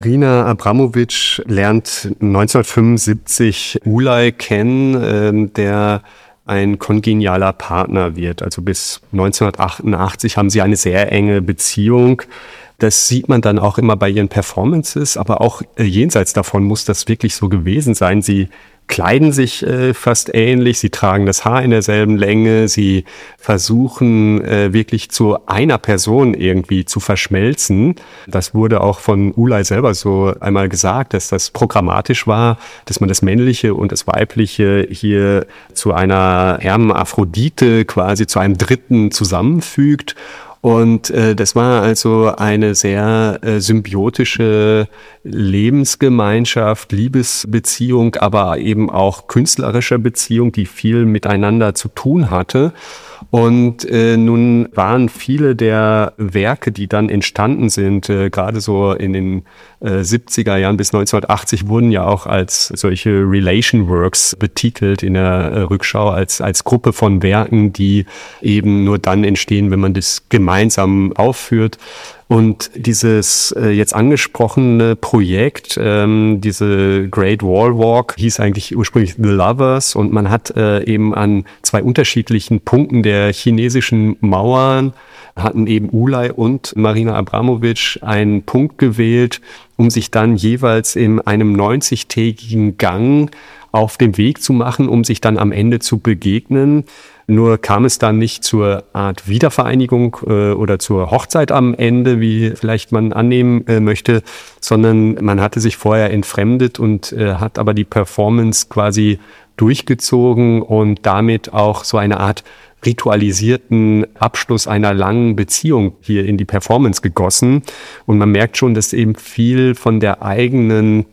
Marina Abramović lernt 1975 Ulay kennen, der ein kongenialer Partner wird. Also bis 1988 haben sie eine sehr enge Beziehung. Das sieht man dann auch immer bei ihren Performances, aber auch jenseits davon muss das wirklich so gewesen sein. Sie kleiden sich fast ähnlich, sie tragen das Haar in derselben Länge, sie versuchen wirklich zu einer Person irgendwie zu verschmelzen. Das wurde auch von Ulay selber so einmal gesagt, dass das programmatisch war, dass man das Männliche und das Weibliche hier zu einer Hermaphrodite, quasi zu einem Dritten zusammenfügt. Und das war also eine sehr symbiotische Lebensgemeinschaft, Liebesbeziehung, aber eben auch künstlerische Beziehung, die viel miteinander zu tun hatte. Und nun waren viele der Werke, die dann entstanden sind, gerade so in den 70er Jahren bis 1980, wurden ja auch als solche Relation Works betitelt in der Rückschau, als Gruppe von Werken, die eben nur dann entstehen, wenn man das gemeinsam aufführt. Und dieses jetzt angesprochene Projekt, diese Great Wall Walk, hieß eigentlich ursprünglich The Lovers, und man hat eben an zwei unterschiedlichen Punkten der chinesischen Mauern hatten eben Ulay und Marina Abramović einen Punkt gewählt, um sich dann jeweils in einem 90-tägigen Gang auf den Weg zu machen, um sich dann am Ende zu begegnen. Nur kam es dann nicht zur Art Wiedervereinigung oder zur Hochzeit am Ende, wie vielleicht man annehmen möchte, sondern man hatte sich vorher entfremdet und hat aber die Performance quasi durchgezogen und damit auch so eine Art ritualisierten Abschluss einer langen Beziehung hier in die Performance gegossen. Und man merkt schon, dass eben viel von der eigenen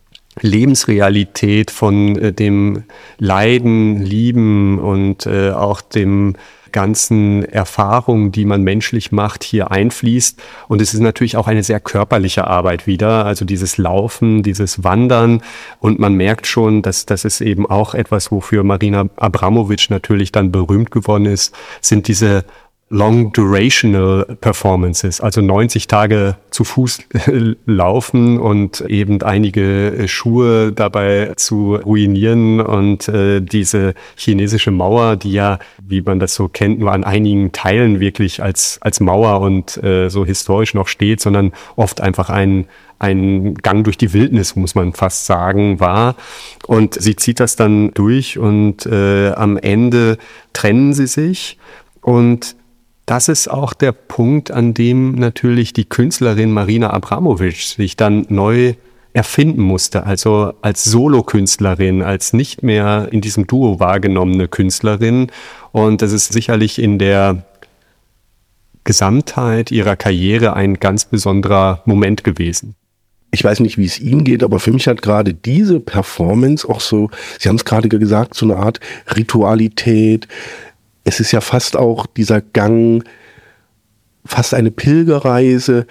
Lebensrealität, von dem Leiden, Lieben und auch dem ganzen Erfahrungen, die man menschlich macht, hier einfließt. Und es ist natürlich auch eine sehr körperliche Arbeit wieder, also dieses Laufen, dieses Wandern. Und man merkt schon, dass das ist eben auch etwas, wofür Marina Abramović natürlich dann berühmt geworden ist, sind diese Long-Durational Performances, also 90 Tage zu Fuß laufen und eben einige Schuhe dabei zu ruinieren und diese chinesische Mauer, die ja, wie man das so kennt, nur an einigen Teilen wirklich als Mauer und so historisch noch steht, sondern oft einfach ein Gang durch die Wildnis, muss man fast sagen, war. Und sie zieht das dann durch und am Ende trennen sie sich. Und das ist auch der Punkt, an dem natürlich die Künstlerin Marina Abramović sich dann neu erfinden musste, also als Solokünstlerin, als nicht mehr in diesem Duo wahrgenommene Künstlerin. Und das ist sicherlich in der Gesamtheit ihrer Karriere ein ganz besonderer Moment gewesen. Ich weiß nicht, wie es Ihnen geht, aber für mich hat gerade diese Performance auch so, Sie haben es gerade gesagt, so eine Art Ritualität. Es ist ja fast auch dieser Gang, fast eine Pilgerreise.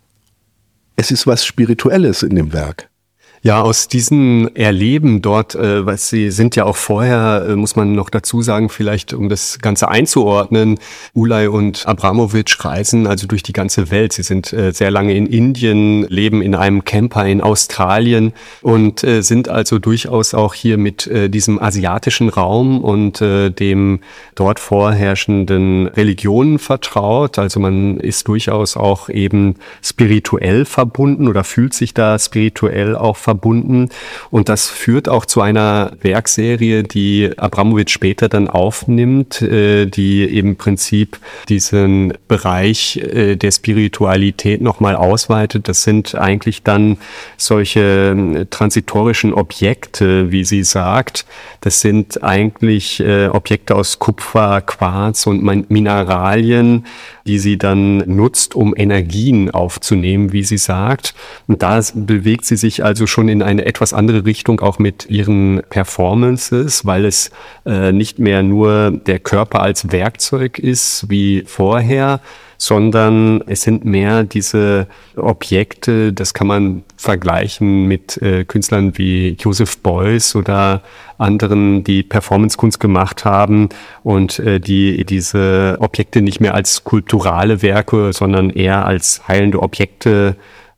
Es ist was Spirituelles in dem Werk. Ja, aus diesen Erleben dort, was sie sind ja auch vorher, muss man noch dazu sagen, vielleicht um das Ganze einzuordnen, Ulay und Abramović reisen also durch die ganze Welt. Sie sind sehr lange in Indien, leben in einem Camper in Australien und sind also durchaus auch hier mit diesem asiatischen Raum und dem dort vorherrschenden Religionen vertraut. Also man ist durchaus auch eben spirituell verbunden oder fühlt sich da spirituell auch verbunden. Und das führt auch zu einer Werkserie, die Abramović später dann aufnimmt, die im Prinzip diesen Bereich der Spiritualität nochmal ausweitet. Das sind eigentlich dann solche transitorischen Objekte, wie sie sagt. Das sind eigentlich Objekte aus Kupfer, Quarz und Mineralien, die sie dann nutzt, um Energien aufzunehmen, wie sie sagt. Und da bewegt sie sich also schon in eine etwas andere Richtung, auch mit ihren Performances, weil es nicht mehr nur der Körper als Werkzeug ist wie vorher, sondern es sind mehr diese Objekte, das kann man vergleichen mit Künstlern wie Joseph Beuys oder anderen, die Performancekunst gemacht haben und die diese Objekte nicht mehr als skulpturale Werke, sondern eher als heilende Objekte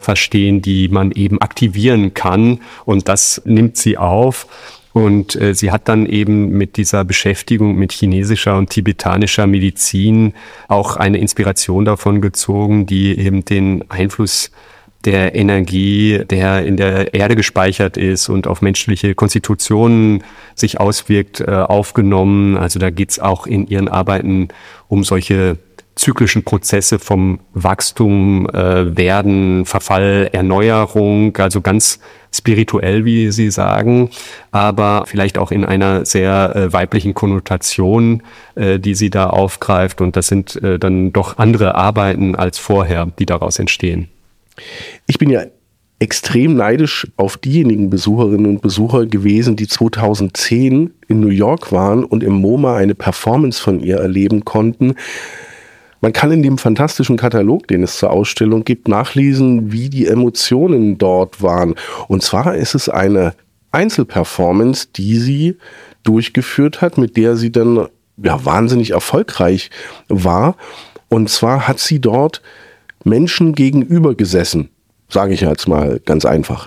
verstehen, die man eben aktivieren kann. Und das nimmt sie auf. Und sie hat dann eben mit dieser Beschäftigung mit chinesischer und tibetanischer Medizin auch eine Inspiration davon gezogen, die eben den Einfluss der Energie, der in der Erde gespeichert ist und auf menschliche Konstitutionen sich auswirkt, aufgenommen. Also da geht's auch in ihren Arbeiten um solche zyklischen Prozesse vom Wachstum, Werden, Verfall, Erneuerung, also ganz spirituell, wie Sie sagen, aber vielleicht auch in einer sehr weiblichen Konnotation, die sie da aufgreift. Und das sind dann doch andere Arbeiten als vorher, die daraus entstehen. Ich bin ja extrem neidisch auf diejenigen Besucherinnen und Besucher gewesen, die 2010 in New York waren und im MoMA eine Performance von ihr erleben konnten. Man kann in dem fantastischen Katalog, den es zur Ausstellung gibt, nachlesen, wie die Emotionen dort waren. Und zwar ist es eine Einzelperformance, die sie durchgeführt hat, mit der sie dann wahnsinnig erfolgreich war. Und zwar hat sie dort Menschen gegenüber gesessen, sage ich jetzt mal ganz einfach.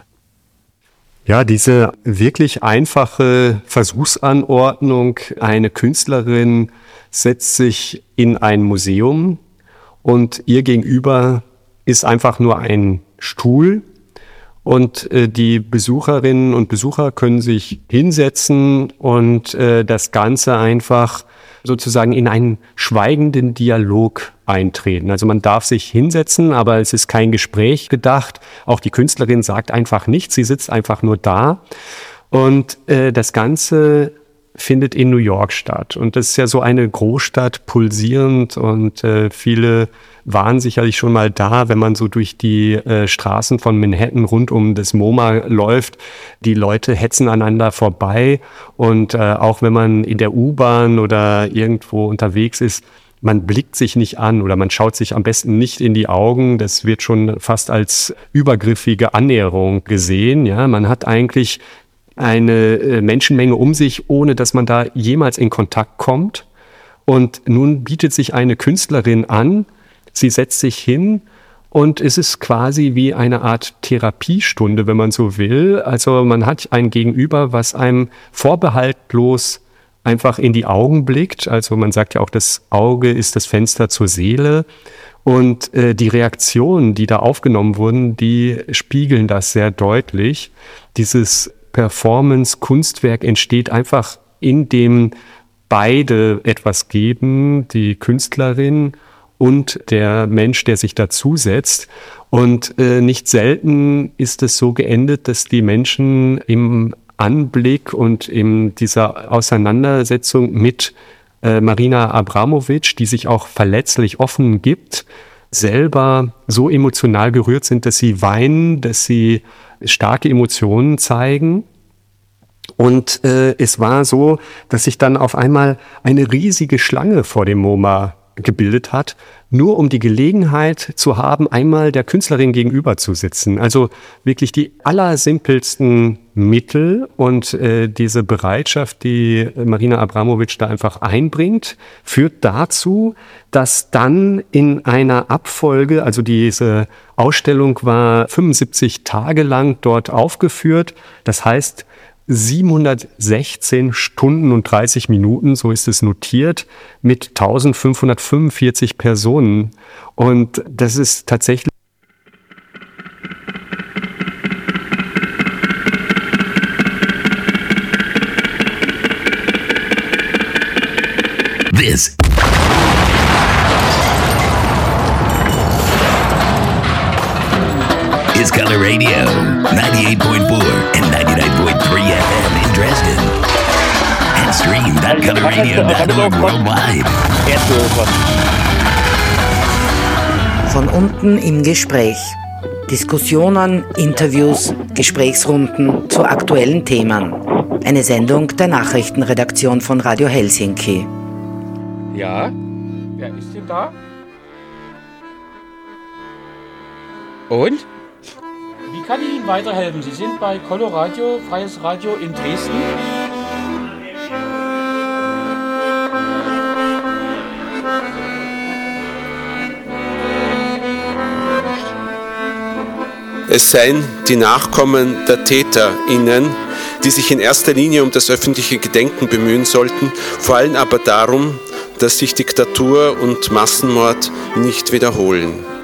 Ja, diese wirklich einfache Versuchsanordnung, eine Künstlerin setzt sich in ein Museum und ihr gegenüber ist einfach nur ein Stuhl und die Besucherinnen und Besucher können sich hinsetzen und das Ganze einfach sozusagen in einen schweigenden Dialog eintreten. Also man darf sich hinsetzen, aber es ist kein Gespräch gedacht. Auch die Künstlerin sagt einfach nichts, sie sitzt einfach nur da. Und das Ganze findet in New York statt. Und das ist ja so eine Großstadt, pulsierend, und viele waren sicherlich schon mal da, wenn man so durch die Straßen von Manhattan rund um das MoMA läuft. Die Leute hetzen aneinander vorbei, und auch wenn man in der U-Bahn oder irgendwo unterwegs ist, man blickt sich nicht an oder man schaut sich am besten nicht in die Augen. Das wird schon fast als übergriffige Annäherung gesehen. Ja, man hat eigentlich eine Menschenmenge um sich, ohne dass man da jemals in Kontakt kommt. Und nun bietet sich eine Künstlerin an, sie setzt sich hin und es ist quasi wie eine Art Therapiestunde, wenn man so will. Also man hat ein Gegenüber, was einem vorbehaltlos einfach in die Augen blickt. Also man sagt ja auch, das Auge ist das Fenster zur Seele. Und die Reaktionen, die da aufgenommen wurden, die spiegeln das sehr deutlich. Dieses Performance-Kunstwerk entsteht einfach, indem beide etwas geben, die Künstlerin und der Mensch, der sich dazusetzt. Und nicht selten ist es so geendet, dass die Menschen im Anblick und in dieser Auseinandersetzung mit Marina Abramović, die sich auch verletzlich offen gibt, selber so emotional gerührt sind, dass sie weinen, dass sie starke Emotionen zeigen. Und es war so, dass sich dann auf einmal eine riesige Schlange vor dem MoMA gebildet hat, nur um die Gelegenheit zu haben, einmal der Künstlerin gegenüber zu sitzen. Also wirklich die allersimpelsten Mittel, und diese Bereitschaft, die Marina Abramović da einfach einbringt, führt dazu, dass dann in einer Abfolge, also diese Ausstellung war 75 Tage lang dort aufgeführt, das heißt 716 Stunden und 30 Minuten, so ist es notiert, mit 1545 Personen. Und das ist tatsächlich This is Color Radio, 98.4 and 99.3 FM in Dresden. And stream.colorradio.org worldwide. Von unten im Gespräch. Diskussionen, Interviews, Gesprächsrunden zu aktuellen Themen. Eine Sendung der Nachrichtenredaktion von Radio Helsinki. Ja, wer ist denn da? Und? Wie kann ich Ihnen weiterhelfen? Sie sind bei Coloradio, Freies Radio in Dresden. Es seien die Nachkommen der TäterInnen, die sich in erster Linie um das öffentliche Gedenken bemühen sollten, vor allem aber darum, dass sich Diktatur und Massenmord nicht wiederholen.